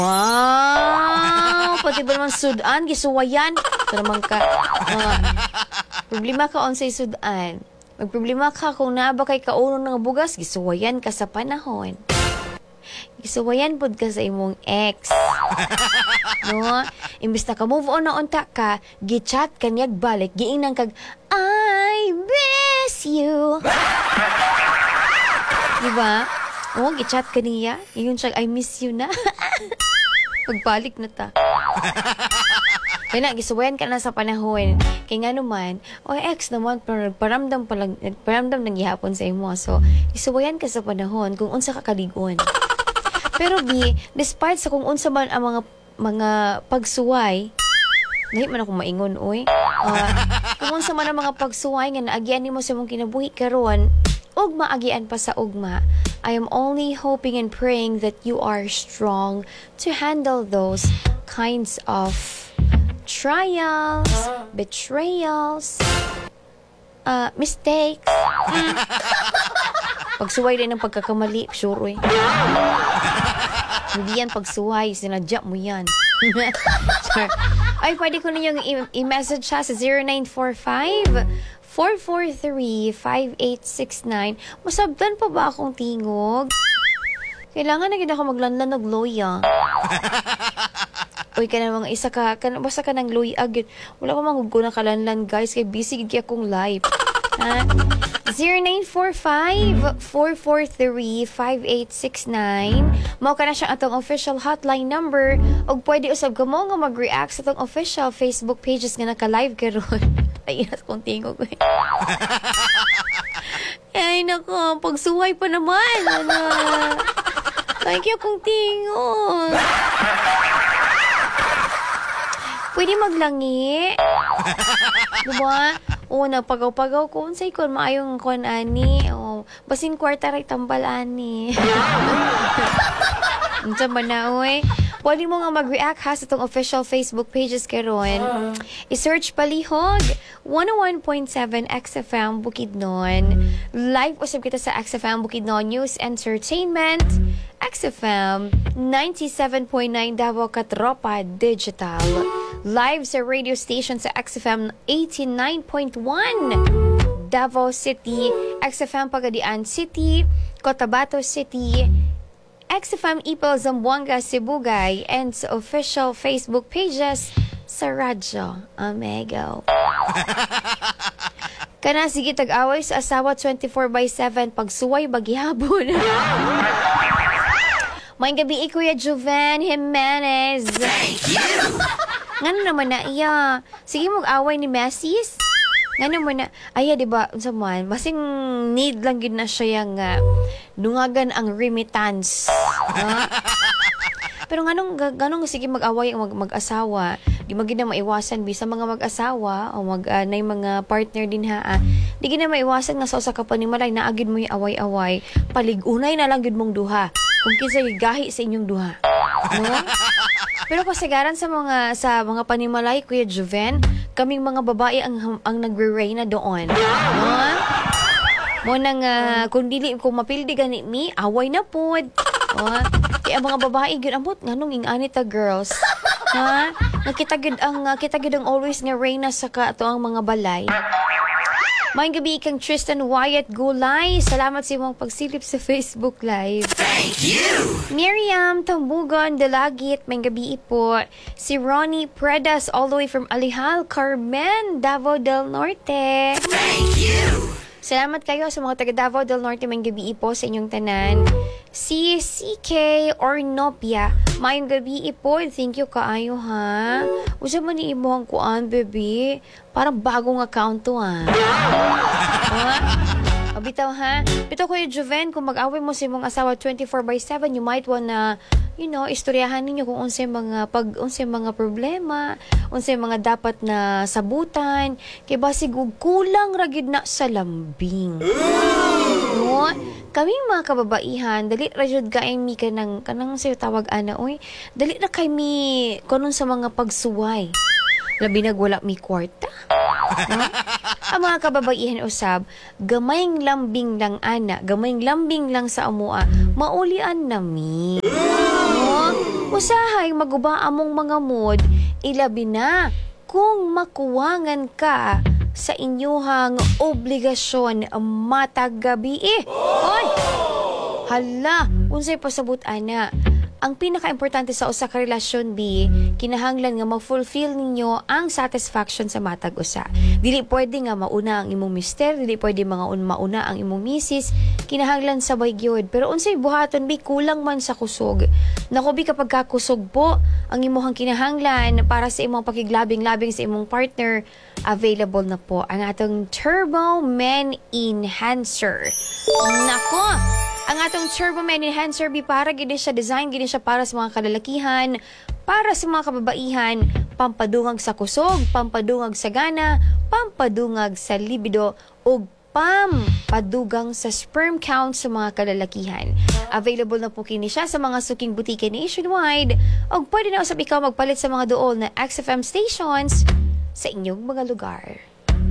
Wow! Pati ba naman sudan, gisuwayan? Ito naman ka. Problema ka on sa sudan. Magproblema ka kung naaba kay kauno ng bugas, gisuwayan ka sa panahon. Gisuwayan pod ka sa imong ex. No? Imbis na ka move on na unta ka, gichat kanyag balik, giingnan kag, I miss you. Diba? Oo, gichat ka niya. Yun siya, I miss you na. Pagbalik na ta. Kaya na, gisuwayan ka na sa panahon. Kaya nga naman, ex naman, nagparamdam ng gihapon sa imo. So, gisuwayan ka sa panahon kung unsa ka kaligon. Pero despite sa kung unsa man ang mga pagsuway, dahil man akong maingon, kung unsa man ang mga pagsuway nga naagian nimo sa imong kinabuhi karon, ug maagian pa sa ugma, I am only hoping and praying that you are strong to handle those kinds of trials, betrayals, mistakes. Pagsuway din ng pagkakamali, sure. Hindi yan pagsuway, sinadya mo yan. Sure. Ay, pwede ko ninyong i-message siya sa 0945-443-5869. Masabtan pa ba akong tingog? Kailangan na gina ako maglanlan ng loya. Uy, ka na mga isa ka, basta ka ng loy agad. Wala pa manggug na kalanlan, guys, kay busy gigi akong live. Ha? 0945-443-5869. Mao ka na siya atong official hotline number. O pwede usab ka mo nga mag-react sa atong official Facebook pages nga naka-live karon. Ay, inas kong tingog. Ay, nako, pagsuway pa naman. Thank you kong tingog. Pwede maglangi. Diba? Nagpagaw-pagaw ko. Unsay kon maayong kon ani. Basin kwarta ray tambal ani. Unsa man na, oy? Pwede mo nga mag-react ha sa itong official Facebook pages karon. I-search palihog 101.7 XFM Bukidnon. Live usab kita sa XFM Bukidnon News Entertainment. XFM 97.9 Davao Katropa Digital. Live sa radio station sa XFM 89.1 Davao City, XFM Pagadian City, Cotabato City, XFM Ipil Zamboanga Sibugay, and sa official Facebook pages sa Radyo Amigo. Kana sige tag-away sa asawa 24/7 pagsuway bagihapon. May gabi Kuya Joven Jimenez. Thank you! Ngano naman na iya. Sige mag-away ni Messis. Ngano naman na, diba, unsa man, basing need lang yun na siya yung dungagan ang remittance. Pero ganong sige mag-away ang mag-asawa. Di magin na maiwasan bisa mga mag-asawa o nay mga partner din ha. Di gina maiwasan nga sa usa ka panimalay na agid mo yung away-away. Paligunay na lang gid mong duha. Kung kinsa gahi sa inyong duha. No? Pero kasagaran sa mga panimalay, Kuya Joven, kaming mga babae ang nagre-reyna doon. No? Mo nang kung mapildi gani mi, away na pod. Kaya mga babae gyud ambot nganong ingani ta girls. Ha? Nakita gyud ang always nga reyna sa ato ang mga balay. Mayong gabi kang Tristan Wyatt Gulay. Salamat sa imong pagsilip sa Facebook Live. Thank you! Miriam Tambugon Delagit. Mayong gabi po. Si Ronnie Predas all the way from Alihal, Carmen, Davao del Norte. Thank you! Salamat kayo sa mga taga Davao del Norte. Mayong gabi po sa inyong tanan. Si CK Ornopia. Mayong gabi po. Thank you kaayo ha. Usa man ni imo ang kuan, baby. Parang bagong account to ha. Bitaw ha. Bitaw Kuya Joven, kung mag-away mo sa imong asawa 24/7, you might wanna, istoryahan ninyo kung unsay mga problema, unsay mga dapat na sabutan, kay basig kulang ra gid na sa lambing. No? Kaming mga kababaihan, dali ra jud kay mi kanang sayo tawag ana oy. Dali ra kay mi kunon sa mga pagsuway. Labi nagwala mi kwarta. No? Ang mga kababaihan usab, gamayng lambing lang ana, gamayng lambing lang sa amua, maulian nami. No? Usahay maguba among mga mood, ilabi na kung makuwangan ka sa inyuhang obligasyon matag gabi. Oy! Hala, unsay pasabot ana. Ang pinaka-importante sa usa ka relasyon B, kinahanglan nga ma-fulfill ninyo ang satisfaction sa matag usa. Dili pwede nga mauna ang imong mister, dili pwede mauna ang imong misis, kinahanglan sabay gyud. Pero unsay buhaton B, kulang man sa kusog. Naku B, kapag kakusog po ang imong kinahanglan para sa imong pakiglabing-labing sa imong partner, available na po ang atong Turbo Men Enhancer. Nako! Ang atong Turbo Men Enhancer B, para gini siya design, gini siya para sa mga kalalakihan, para sa mga kababaihan, pampadungag sa kusog, pampadungag sa gana, pampadungag sa libido, o pampadugang sa sperm count sa mga kalalakihan. Available na po kini siya sa mga suking butike nationwide, o pwede na usab ikaw magpalit sa mga duol na XFM stations sa inyong mga lugar.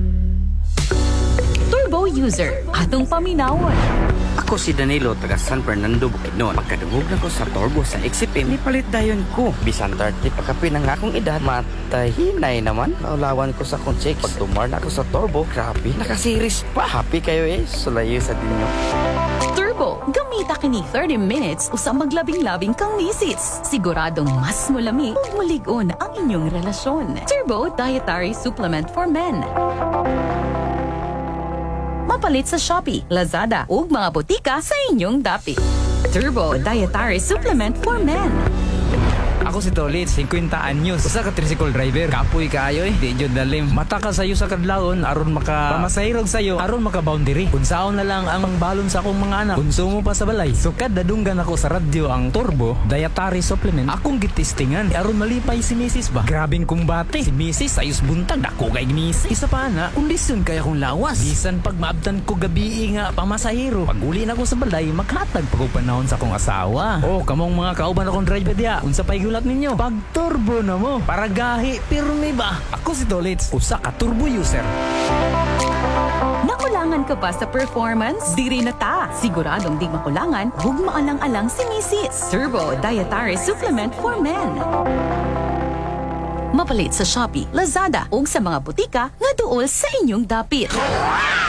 Turbo user, atong paminawon. Ako si Danilo, taga San Fernando, Bukidnon. Pagkadungog na ko sa Turbo sa XFM, nipalit dayon ko. Bisan 30 pagkapi ng akong edad, matahinay naman. Naulawan ko sa kong check. Pag tumar na ako sa Turbo, grabe, nakasiris pa. Happy kayo sulayo sa dinyo. Turbo, gamita kini 30 minutes usang maglabing-labing kang misis. Siguradong mas mulami ug mulig-on ang inyong relasyon. Turbo Dietary Supplement for Men. Mapalit sa Shopee, Lazada ug mga botika sa inyong dapit. Turbo Dietary Supplement for Men. Ako si Tolit, 50 anyos. Usa ka tricycle driver. Kapoy kaayo di jud dalim. Mata ka sayo sa kadlawon aron maka pamasahirog sayo aron maka boundary. Unsaon na lang ang balon sa akong mga anak. Konsumo pa sa balay. So kada dunggan ako sa radyo ang Turbo Dietary Supplement. Akong gitistingan aron malipay si Mrs. ba. Grabing kumbate. Si Mrs. ayos buntag dako kay Mrs. Isa pa na, kondisyon kaya kong lawas. Bisan pag maabtan ko gabi nga pamasahiro. Pag uli na ko sa balay, maghatag pag panahon sa akong asawa. Oh, kamong mga kauban akong driver diya. Unsa pay gulat ninyo? Pag turbo na mo. Para gahi, pirmi ba? Ako si Tolits, usa ka turbo user. Nakulangan ka ba sa performance? Diri na ta. Siguradong di makulangan, hug maalang-alang si Mrs. Turbo Dietary Supplement for Men. Mapalit sa Shopee, Lazada ug sa mga butika nga duol sa inyong dapit.